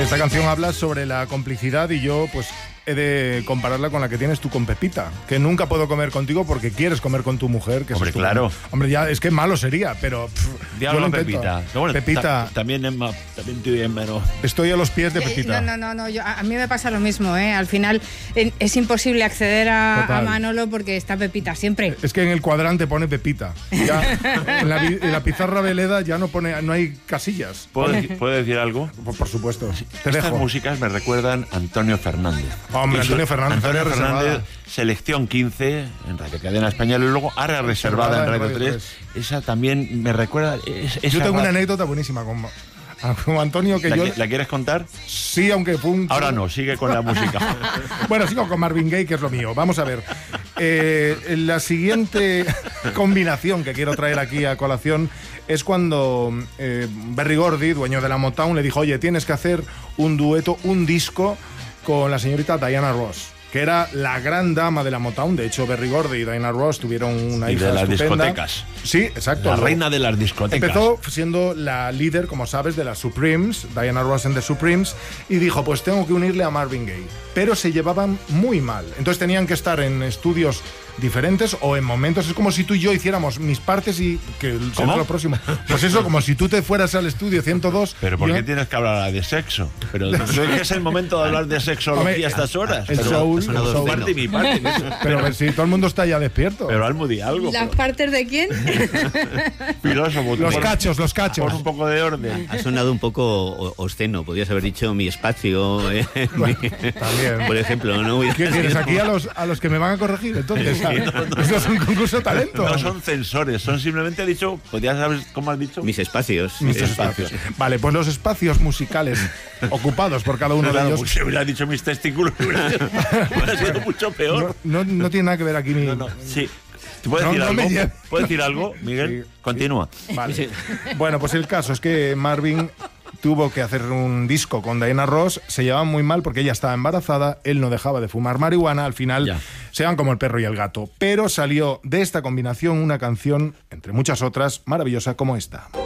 Esta canción habla sobre la complicidad y yo, pues, he de compararla con la que tienes tú con Pepita, que nunca puedo comer contigo porque quieres comer con tu mujer. Que hombre, claro. Hombre, ya es que malo sería, pero... Diablo, Pepita. No, bueno, Pepita... También estoy bien, pero... Estoy a los pies de Pepita. No, a mí me pasa lo mismo, ¿eh? Al final es imposible acceder a Manolo porque está Pepita siempre. Es que en el cuadrante pone Pepita. Ya, en la pizarra Veleda ya no hay casillas. ¿Puedo decir algo? Por supuesto. Estas músicas me recuerdan a Antonio Fernández. Hombre, Antonio Fernández, selección 15 en Radio Cadena Española y luego área reservada en Radio 3. Esa también me recuerda... Yo tengo una anécdota buenísima con Antonio que ¿La quieres contar? Sí, aunque fue un... Ahora no, sigue con la música. Bueno, sigo con Marvin Gaye, que es lo mío. Vamos a ver. La siguiente combinación que quiero traer aquí a colación es cuando Berry Gordy, dueño de la Motown, le dijo: oye, tienes que hacer un dueto, un disco con la señorita Diana Ross, que era la gran dama de la Motown. De hecho, Berry Gordy y Diana Ross tuvieron una hija de las estupenda. Discotecas. Sí, exacto. La reina de las discotecas. Empezó siendo la líder, como sabes, de las Supremes, Diana Ross and the Supremes, y dijo, pues tengo que unirle a Marvin Gaye. Pero se llevaban muy mal. Entonces tenían que estar en estudios diferentes o en momentos. Es como si tú y yo hiciéramos mis partes y que será lo próximo. Pues eso, como si tú te fueras al estudio 102. Pero ¿por qué tienes que hablar de sexo? Pero es el momento de hablar de sexología a estas horas. El soul. Parte y mi parte. Pero si todo el mundo está ya despierto. Pero Almu, di algo. ¿Las partes de quién? Filósofo. Los cachos. Pon un poco de orden. Ha sonado un poco obsceno. Podrías haber dicho mi espacio. Bueno, también. Por ejemplo, ¿no? ¿Qué tienes aquí a los que me van a corregir? Entonces, eso es un concurso de talento. No son censores, son simplemente, podrías saber cómo has dicho. Mis espacios. Mis espacios. Vale, pues los espacios musicales ocupados por cada uno de ellos. Si hubiera dicho mis testículos, hubiera sido mucho peor. No tiene nada que ver aquí mi... Sí. ¿Puedes decir algo, Miguel? Sí. Continúa. Vale. Sí. Bueno, pues el caso es que Marvin tuvo que hacer un disco con Diana Ross. Se llevaban muy mal porque ella estaba embarazada, él no dejaba de fumar marihuana. Al final se van como el perro y el gato. Pero salió de esta combinación una canción, entre muchas otras, maravillosa como esta.